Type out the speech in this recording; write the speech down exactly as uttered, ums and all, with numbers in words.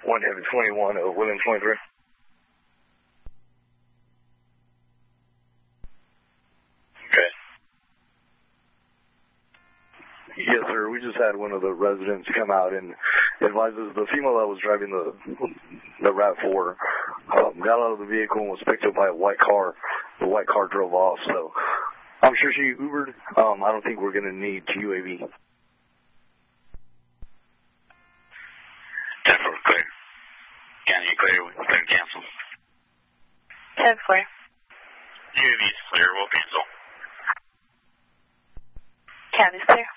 one Heavy twenty-one, uh, Williams twenty-three. Okay. Yes, sir. We just had one of the residents come out and advise us the female that was driving the the RAV four um, got out of the vehicle and was picked up by a white car. The white car drove off, so I'm sure she Ubered. Um, I don't think we're going to need Q A V. ten four clear. County clear. Clear cancel. ten four. U A V is clear. We'll cancel. County's clear.